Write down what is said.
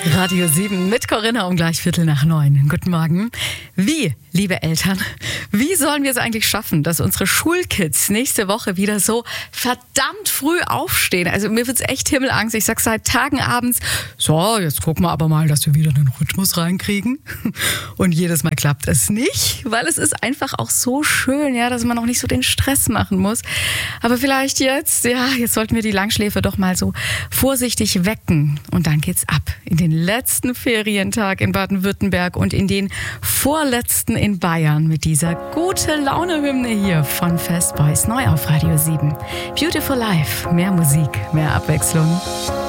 Radio 7 mit Corinna um gleich 8:45. Guten Morgen. Wie, liebe Eltern, wie sollen wir es eigentlich schaffen, dass unsere Schulkids nächste Woche wieder so verdammt früh aufstehen? Also mir wird's echt Himmelangst. Ich sag seit Tagen abends, so, jetzt gucken wir aber mal, dass wir wieder einen Rhythmus reinkriegen. Und jedes Mal klappt es nicht, weil es ist einfach auch so schön, ja, dass man auch nicht so den Stress machen muss. Aber vielleicht jetzt sollten wir die Langschläfer doch mal so vorsichtig wecken. Und dann geht's ab in den letzten Ferientag in Baden-Württemberg und in den vorletzten in Bayern mit dieser Gute-Laune-Hymne hier von Fast Boys, neu auf Radio 7. Beautiful Life, mehr Musik, mehr Abwechslung.